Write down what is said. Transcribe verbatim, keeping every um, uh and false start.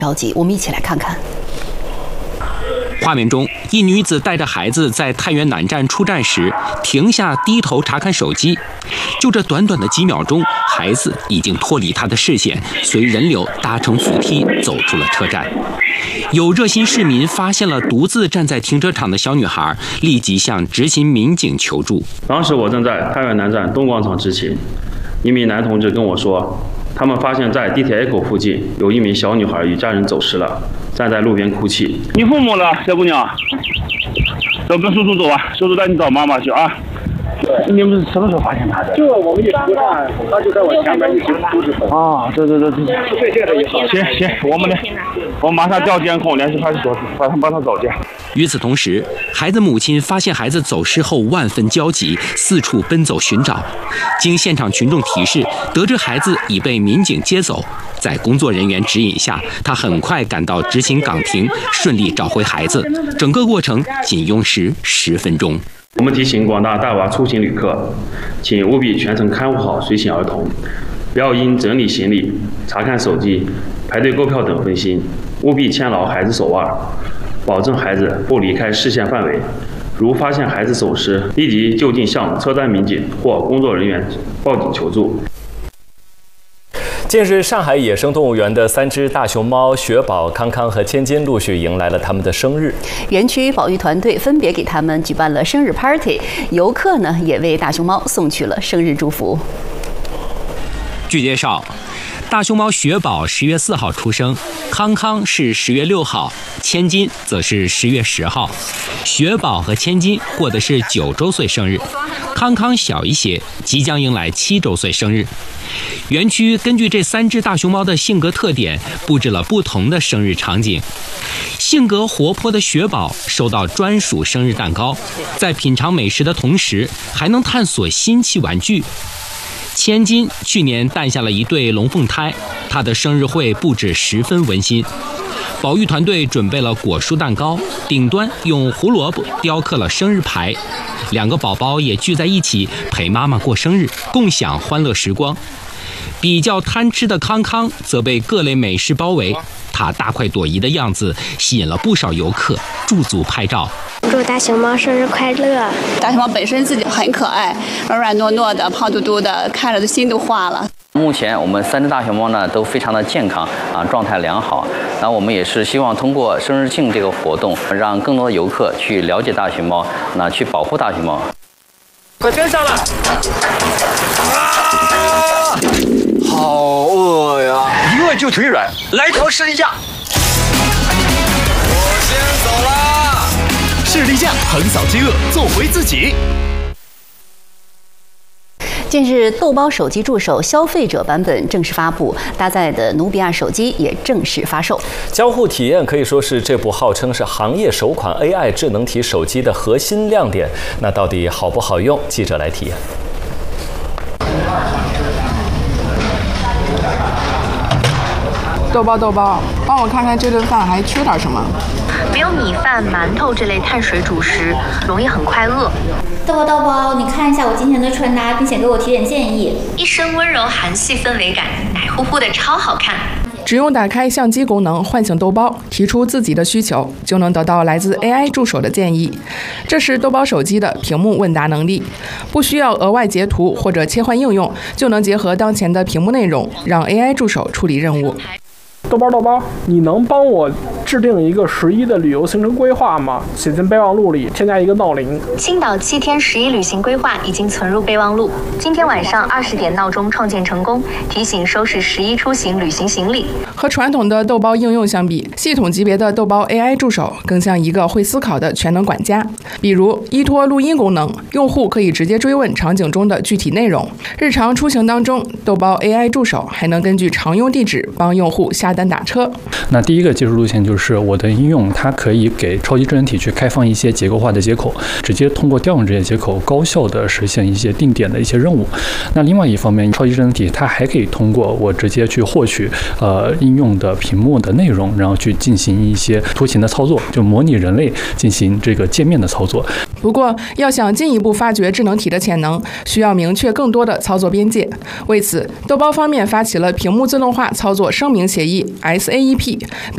着急，我们一起来看看。 画面中，一女子带着孩子在太原南站出站时停下，低头查看手机。就这短短的几秒钟，孩子已经脱离她的视线，随人流搭乘扶梯走出了车站。有热心市民发现了独自站在停车场的小女孩，立即向执勤民警求助。 当时我正在太原南站东广场执勤，一名男同志跟我说，他们发现在地铁 A 口附近有一名小女孩与家人走失了，站在路边哭泣。 你父母呢，小姑娘？走，跟叔叔走啊，叔叔带你找妈妈去啊。你们什么时候发现他的？ 就我们一出站，他就在我前面一直哭着走。 啊，对对对对。行行，我们呢，我马上调监控，联系派出所，把他帮他找见。 与此同时，孩子母亲发现孩子走失后，万分焦急，四处奔走寻找。经现场群众提示，得知孩子已被民警接走，在工作人员指引下，他很快赶到执勤岗亭，顺利找回孩子。整个过程仅用时十分钟。 我们提醒广大带娃出行旅客，请务必全程看护好随行儿童，不要因整理行李、查看手机、排队购票等分心，务必牵牢孩子手腕，保证孩子不离开视线范围。如发现孩子走失，立即就近向车站民警或工作人员报警求助。 近日，上海野生动物园的三只大熊猫雪宝、康康和千金陆续迎来了他们的生日。 园区保育团队分别给他们举办了生日 party， 游客呢也为大熊猫送去了生日祝福。 据介绍，大熊猫雪宝十月四号出生，康康是十月六号，千金则是十月十号。雪宝和千金过的是九周岁生日，康康小一些，即将迎来七周岁生日。园区根据这三只大熊猫的性格特点，布置了不同的生日场景。性格活泼的雪宝收到专属生日蛋糕，在品尝美食的同时，还能探索新奇玩具。千金去年诞下了一对龙凤胎，她的生日会布置十分温馨。保育团队准备了果蔬蛋糕，顶端用胡萝卜雕刻了生日牌。两个宝宝也聚在一起陪妈妈过生日，共享欢乐时光。比较贪吃的康康则被各类美食包围，他大快朵颐的样子吸引了不少游客驻足拍照。 祝大熊猫生日快乐！ 大熊猫本身自己很可爱，软软糯糯的，胖嘟嘟的，看着的心都化了。 目前我们三只大熊猫呢都非常的健康啊，状态良好。那我们也是希望通过生日庆这个活动，让更多的游客去了解大熊猫，那去保护大熊猫。 快跟上了！啊！好饿呀！一饿就腿软，来条士力架。我先走啦！士力架横扫饥饿，做回自己。 近日，豆包手机助手消费者版本正式发布，搭载的努比亚手机也正式发售。 交互体验可以说是这部号称是行业首款 A I 智能体手机的核心亮点。那到底好不好用？记者来体验。 豆包豆包，帮我看看这顿饭还缺点什么？ 没有米饭、馒头这类碳水主食，容易很快饿。 豆包豆包，你看一下我今天的穿搭，并且给我提点建议。 一身温柔韩系氛围感，奶乎乎的超好看。 只用打开相机功能唤醒豆包，提出自己的需求，就能得到来自 A I 助手的建议。这是豆包手机的屏幕问答能力，不需要额外截图或者切换应用，就能结合当前的屏幕内容，让 A I 助手处理任务。 豆包豆包，你能帮我制定一个十一的旅游行程规划吗？写进备忘录里，添加一个闹铃。 青岛七天十一旅行规划已经存入备忘录。今天晚上二十点闹钟创建成功，提醒收拾十一出行旅行行李。 和传统的豆包应用相比，系统级别的豆包 A I 助手更像一个会思考的全能管家。比如依托录音功能，用户可以直接追问场景中的具体内容。日常出行当中，豆包 A I 助手还能根据常用地址帮用户下单打车。 那第一个技术路线就是我的应用，它可以给超级智能体去开放一些结构化的接口，直接通过调用这些接口，高效的实现一些定点的一些任务。那另外一方面，超级智能体它还可以通过我直接去获取呃应用的屏幕的内容，然后去进行一些图形的操作，就模拟人类进行这个界面的操作。 不过，要想进一步发掘智能体的潜能，需要明确更多的操作边界。为此，豆包方面发起了屏幕自动化操作声明协议 S A E P，